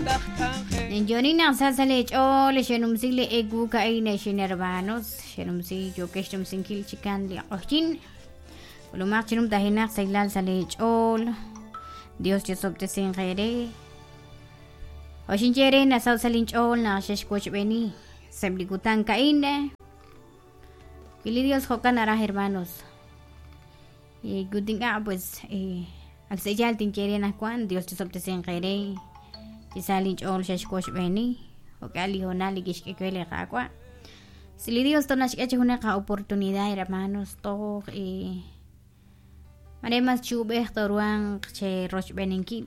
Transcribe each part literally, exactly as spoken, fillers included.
Ninjonina sasale chole shenum sile egu kaine shin hermanos shenum si yo que shenum sinkil chikan li ojin lo mar chinum tahinak sailal sale chol Dios te sobte sin gere ojin jere na sal salin chol na shesh coach beni semligutan kaine Kili Dios hokan ara hermanos y gudinga pues eh al sejal tin jere na kwan Dios te sobte sin gere Salin chol shesh coach beni o kali honali gish que kwele kakwa si li Dios tonash que una ka oportunidad hermanos to eh maremas chube toruan che roch beninki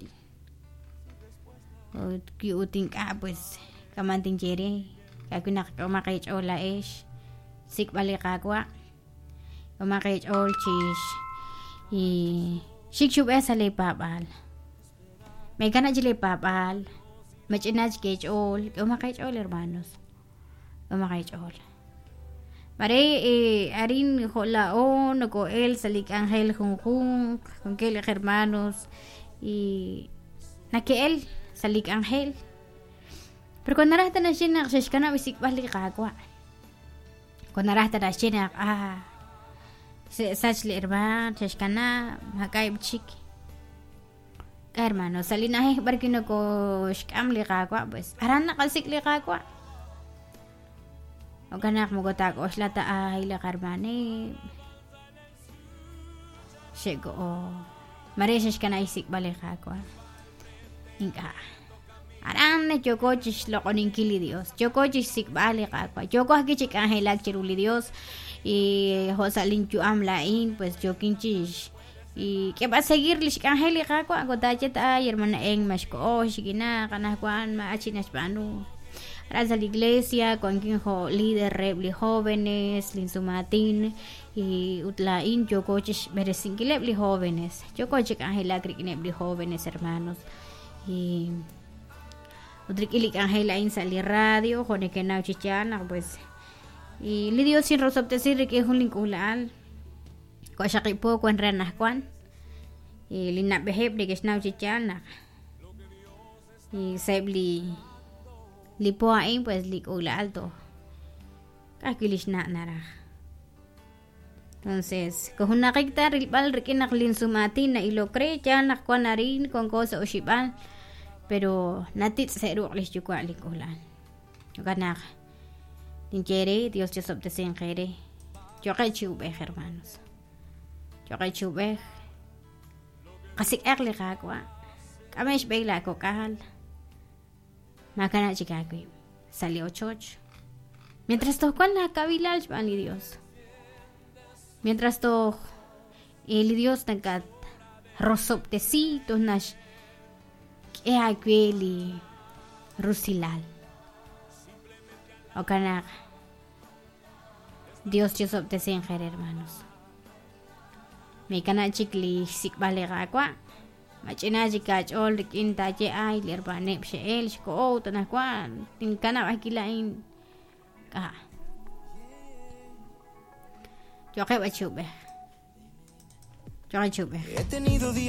o ki utin ka pues kamantin jere kakuna kama kay chola ish sik bali kakwa kama kay chol chish i shik chube sale papal may kana jile papal Machinaj que chol, que umakay chol hermanos. Umakay chol. Mare eh arin hola o no ko el salik angel jung jung con que hermanos y na que él salik angel. Pero cuando narasta na shina shishkana bisik bali kakwa. Cuando narasta na shina ah sach le hermano shishkana hakay chik. Hermano, salinahe barkino ko shkam li kakwa pues aran na kalsik li kakwa o kanak mo gotak o slata ay la karbane shego o mareshes kana isik bali kakwa inka aran na choko chish lo konin kili Dios choko chish sik bali kakwa choko haki chik angelag chiruli Dios y hosalin chu amlain pues chokin chish y que va a seguir lish angeli kakwa gotache ta hermana en mashko shigina kana kwan ma achinas panu raza la iglesia con quien jo líder rebli jóvenes linsumatin y utla in yo coches beresingilebli jóvenes yo coche angela kriknebli jóvenes hermanos y utrikili angela in sali radio jone que na chichana pues y li Dios sin rosoptesir que es un linkulal ko shaki po kwan ranah kwan i linap beheb de gesnaw chichana y sebli lipo ain pues lik ula alto kakilish na nara entonces ko hunakikta rilbal rikinak linsumati na ilokre chanak kwan narin kon ko sa ushiban pero natit seru lis jukwa lik ulan kanak tinjere Dios te sobte sin kere yo kay chube hermanos Yo kay chube kasik ekli kakwa kamesh bayla ko kahal makana chikakwi salió choch mientras to kwan na kabilal ni Dios mientras to el Dios nagkat rosop tesi to nash e akweli rusilal o kana Dios te sobte sin hermanos May kana chikli sik bali kakwa. Machina jika chol rikin taje ay lirbane pshe el shko o tanah kwan. Ting kana wakilain ka. Joke bachube. Joke chube.